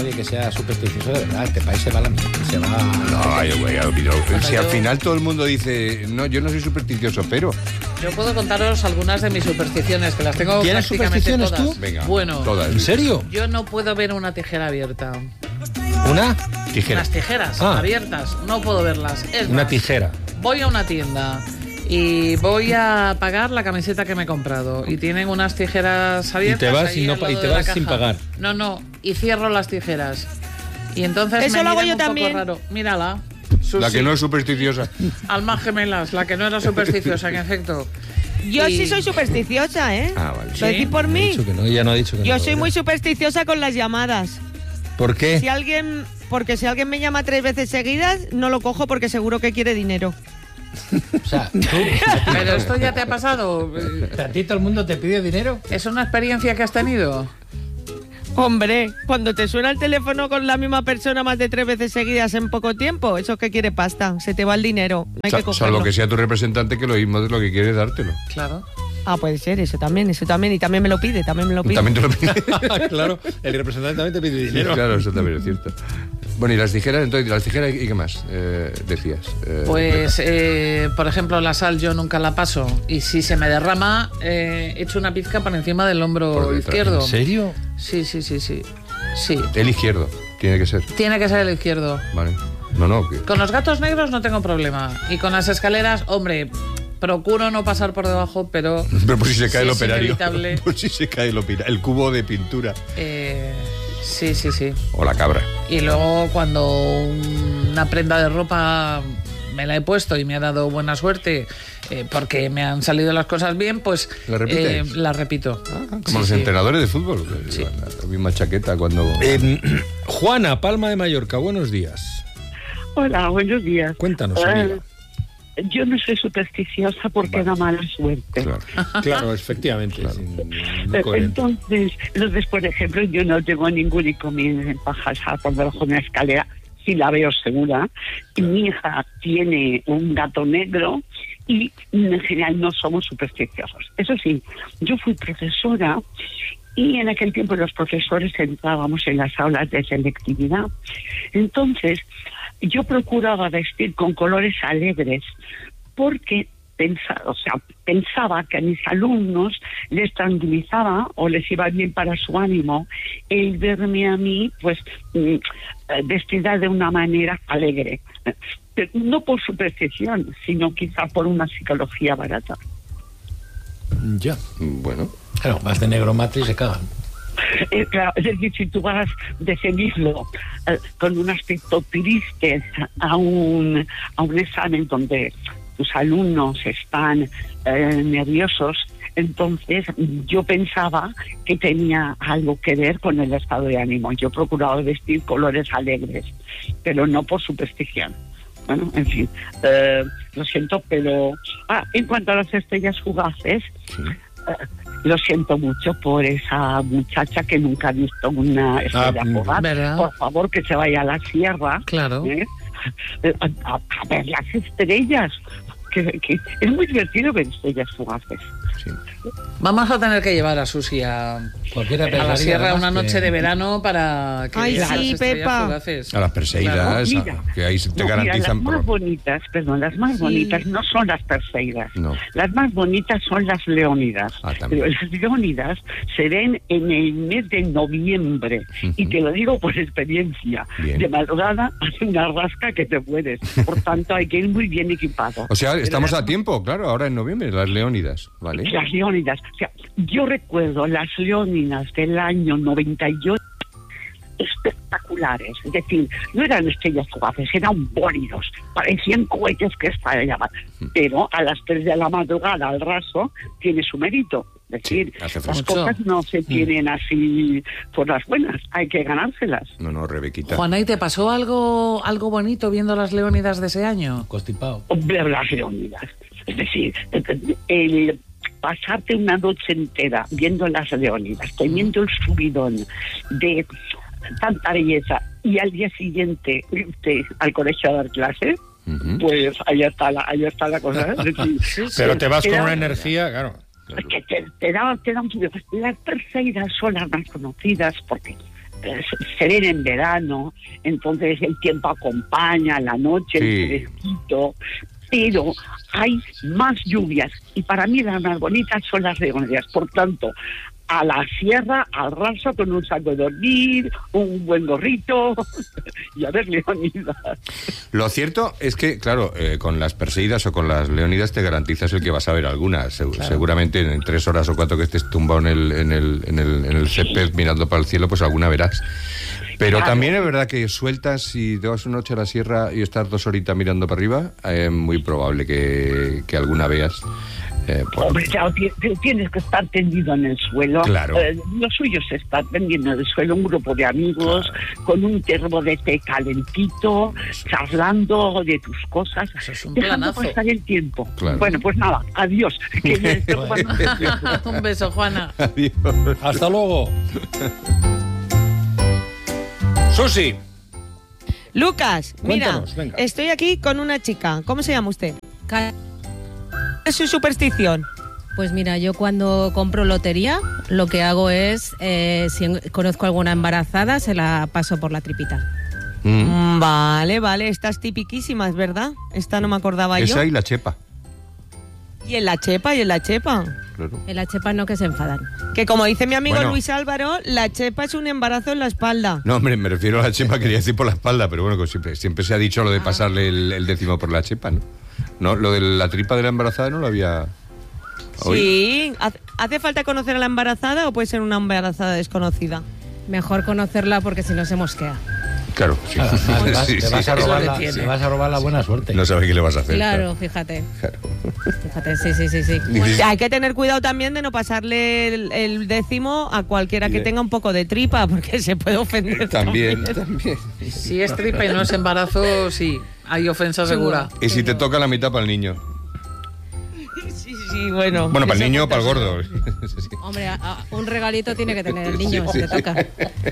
que sea supersticioso de verdad, este país se va a la mierda, se va... No, si al final todo el mundo dice, no, yo no soy supersticioso, pero... Yo puedo contaros algunas de mis supersticiones, que las tengo ¿Tienes prácticamente supersticiones todas. tú? Venga, bueno, todas. ¿En serio? yo no puedo ver una tijera abierta. ¿Una? Tijera. Las tijeras Ah. abiertas, no puedo verlas. Es Una más, tijera. voy a una tienda y voy a pagar la camiseta que me he comprado y tienen unas tijeras abiertas. Y te vas ahí y no al lado y te de la vas sin caja. pagar. No, y cierro las tijeras. Y entonces Eso me lo hago miran yo un poco también. raro. Mírala. La Susi. que no es supersticiosa. Almas gemelas, la que no era supersticiosa, en efecto. Yo Y- sí soy supersticiosa, ¿eh? Ah, vale. ¿Lo decís por Ha mí? dicho que no, ella no ha dicho que no. Yo soy muy supersticiosa con las llamadas. ¿Por qué? Porque si alguien me llama 3 veces seguidas, no lo cojo porque seguro que quiere dinero. O sea, tú, Pero esto ya te ha pasado. ¿a ti todo el mundo te pide dinero? ¿Es una experiencia que has tenido? Hombre, cuando te suena el teléfono con la misma persona más de 3 veces seguidas en poco tiempo, eso es que quiere pasta, se te va el dinero, no hay que cogerlo. Salvo que sea tu representante, que lo mismo es lo que quiere dártelo. Claro. Ah, puede ser, eso también, y también me lo pide, también me lo pide. También te lo pide. Claro, el representante también te pide dinero. Claro, eso también es cierto. Bueno, y las tijeras, entonces, las tijeras, ¿y qué más decías? Pues, por ejemplo, la sal yo nunca la paso y si se me derrama, echo una pizca por encima del hombro Por detrás. izquierdo. ¿En serio? Sí. Sí. El izquierdo, tiene que ser. Tiene que ser el izquierdo. Vale. No, que... Con los gatos negros no tengo problema. Y con las escaleras, hombre, procuro no pasar por debajo, pero... Pero por si se cae sí el es operario. inevitable. Por si se cae el cubo de pintura. Sí. O la cabra. Y luego cuando una prenda de ropa me la he puesto y me ha dado buena suerte porque me han salido las cosas bien, pues ¿La repites? la repito. Como los entrenadores de fútbol. Que Sí. llevan la misma chaqueta cuando... Juana, Palma de Mallorca, buenos días. Hola, buenos días. Cuéntanos, amiga. Yo no soy supersticiosa porque da mala suerte. Claro. Claro, efectivamente. Muy coherente. Entonces, por ejemplo, yo no tengo ningún inconveniente en pasar por debajo de una escalera, si la veo segura. Y mi hija tiene un gato negro y en general no somos supersticiosos. Eso sí, yo fui profesora y en aquel tiempo los profesores entrábamos en las aulas de selectividad. Entonces, yo procuraba vestir con colores alegres porque pensaba que a mis alumnos les tranquilizaba o les iba bien para su ánimo el verme a mí pues vestida de una manera alegre. Pero no por superstición, sino quizá por una psicología barata. Ya. Bueno. Claro, vas de negro mate y se cagan. Claro, es decir, si tú vas de seguirlo con un aspecto triste a un examen donde tus alumnos están nerviosos, entonces yo pensaba que tenía algo que ver con el estado de ánimo. Yo procuraba vestir colores alegres, pero no por superstición. Bueno, en fin, lo siento, pero... en cuanto a las estrellas fugaces... Sí. Lo siento mucho por esa muchacha que nunca ha visto una estrella fugaz. ¿verdad? Por favor, que se vaya a la sierra. Claro. A ver las estrellas. Que es muy divertido ver estrellas fugaces. Sí. Vamos a tener que llevar a Susi a Cualquiera la pensaría, sierra además, una noche que- de verano para que Ay, vea sí, las estrellas Pepa. fugaces. A las Perseidas, Mira, que ahí te mira, garantizan... las más bonitas, las más Sí. bonitas no son las Perseidas. No. Las más bonitas son las Leónidas. También. Pero las Leónidas se ven en el mes de noviembre. Ujú. Y te lo digo por experiencia. Bien. De madrugada hace una rasca que te puedes. Por tanto, hay que ir muy bien equipado. O sea, Pero estamos las- a tiempo, claro, ahora en noviembre, las Leónidas, ¿vale? Las Leónidas. O sea, yo recuerdo las Leónidas del año 98 espectaculares. Es decir, no eran estrellas fugaces, eran bólidos. Parecían cohetes que estallaban. Pero a las 3 de la madrugada, al raso, tiene su mérito. Es decir, hace las fresco. cosas no se tienen así por las buenas. Hay que ganárselas. No, Rebequita. Juana, ¿y te pasó algo bonito viendo las Leónidas de ese año? Constipado. Ver las Leónidas. Es decir, el pasarte una noche entera viendo las Leónidas, teniendo el subidón de tanta belleza y al día siguiente irte al colegio a dar clases, Ujú. pues ahí está la cosa. Es decir, Pero te vas te con da- una energía, claro. que te da un subidón. Las Perseidas son las más conocidas porque se ven en verano, entonces el tiempo acompaña, la noche, el fresquito, pero hay más lluvias y para mí las más bonitas son las leonidas. Por tanto, a la sierra, al raso, con un saco de dormir, un buen gorrito y a ver leonidas. Lo cierto es que, claro, con las perseguidas o con las leonidas te garantizas el que vas a ver algunas. Seguramente en 3 horas o 4 que estés tumbado en el césped mirando para el cielo, pues alguna verás. Pero también es verdad que sueltas, si te vas una noche a la sierra y estás 2 horitas mirando para arriba, es muy probable que alguna veas. Hombre, claro, tienes que estar tendido en el suelo. Claro. Lo suyo es estar tendido en el suelo, un grupo de amigos, con un termo de té calentito, charlando de tus cosas. Eso es un dejando planazo. pasar el tiempo. Claro. Bueno, pues nada, adiós. Un beso, Juana. Adiós. Hasta luego. Susi. Lucas, mira, Cuéntanos, venga. estoy aquí con una chica. ¿Cómo se llama usted? ¿Es su superstición? Pues mira, yo cuando compro lotería, lo que hago es, si conozco alguna embarazada, se la paso por la tripita. Vale, estas tipiquísimas, ¿verdad? Esta no me acordaba yo. Esa y la chepa. Y en la chepa. Claro. En la chepa no, que se enfadan. Que como dice mi amigo Bueno. Luis Álvaro, la chepa es un embarazo en la espalda. No, hombre, me refiero a la chepa, quería decir por la espalda, pero bueno, que siempre se ha dicho lo de pasarle el décimo por la chepa, ¿no? No, lo de la tripa de la embarazada no lo había oído. Sí, ¿hace falta conocer a la embarazada o puede ser una embarazada desconocida? Mejor conocerla porque si no se mosquea. Claro, sí. Te vas a robar la buena suerte. No sabes qué le vas a hacer. Claro, fíjate. Claro. Fíjate, sí. Hay que tener cuidado también de no pasarle el décimo a cualquiera que tenga un poco de tripa, porque se puede ofender. También. Si es tripa y no es embarazo, sí, hay ofensa segura. Y si te toca la mitad para el niño. Sí, bueno. Bueno, para el Eso niño o para el cuenta. gordo. Sí. Hombre, un regalito tiene que tener el niño, Sí, si sí. le toca.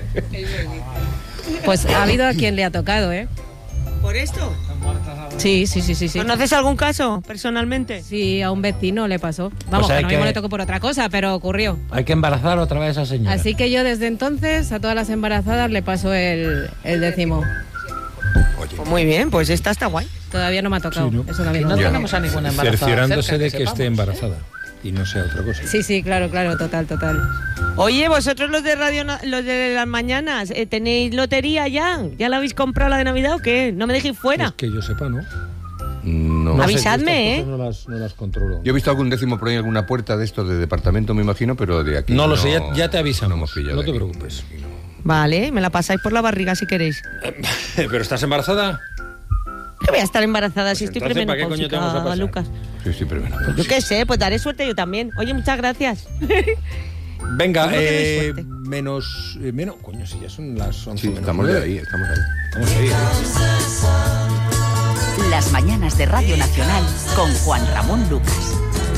Pues ha habido a quien le ha tocado, ¿eh? ¿Por esto? Sí. ¿Conoces algún caso personalmente? Sí, a un vecino le pasó. Vamos, Pues hay que lo mismo que- le tocó por otra cosa, pero ocurrió. Hay que embarazar otra vez a esa señora. Así que yo desde entonces a todas las embarazadas le paso el décimo. Pues muy bien, pues esta está guay. Todavía no me ha tocado. Sí, ¿no? Eso también. No Ya. tenemos a ninguna embarazada Cerciorándose cerca, de que esté sepamos. embarazada y no sea otra cosa. Sí, claro, total. Oye, vosotros los de los de las mañanas, ¿tenéis lotería ya? ¿Ya la habéis comprado la de Navidad o qué? No me dejéis fuera. Es que yo sepa, ¿no? No. No sé, Avisadme, estas cosas no las controlo. Yo he visto algún décimo por ahí en alguna puerta de estos de departamento, me imagino, pero de aquí No lo sé, ya te avisamos. no hemos pillado No de te aquí. preocupes. Vale, me la pasáis por la barriga si queréis. ¿Pero estás embarazada? Que voy a estar embarazada si Pues estoy entonces, ¿para qué coño te vamos a premenopáusica, pasar? Lucas. Sí, pero bueno. Pues yo qué sé, pues daré suerte yo también. Oye, muchas gracias. Venga, ¿Cómo tenéis suerte? menos... Coño, si ya son las 11 Sí, menos estamos de 9. ahí, estamos ahí. Estamos ahí, Las mañanas de Radio Nacional con Juan Ramón Lucas.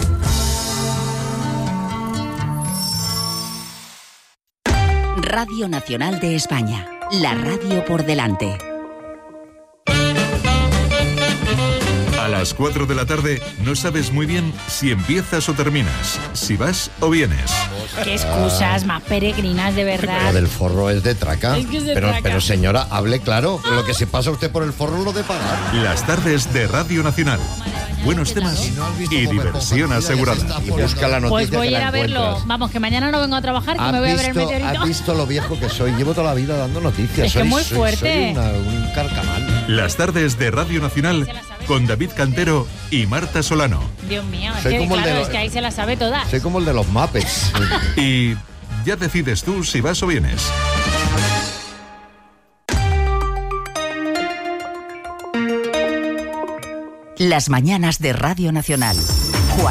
Radio Nacional de España. La radio por delante. A las 4 de la tarde no sabes muy bien si empiezas o terminas, si vas o vienes. Qué excusas más peregrinas, de verdad. Lo del forro es de traca. Es que es de pero, traca. pero señora, hable claro. Lo que se pasa usted por el forro lo de pagar. Las tardes de Radio Nacional. Buenos temas y diversión asegurada. Y busca la noticia Pues voy que a ir la a verlo. encuentras. Vamos, que mañana no vengo a trabajar, que me voy a ver el ¿Has meteorito. visto lo viejo que soy? Llevo toda la vida dando noticias. Es que soy, muy soy- fuerte. Soy un carcamal. Las tardes de Radio Nacional con David Cantero y Marta Solano. Dios mío, es Soy que como el de claro, los- es que ahí se las sabe todas. Soy como el de los Muppets. Y ya decides tú si vas o vienes. Las mañanas de Radio Nacional.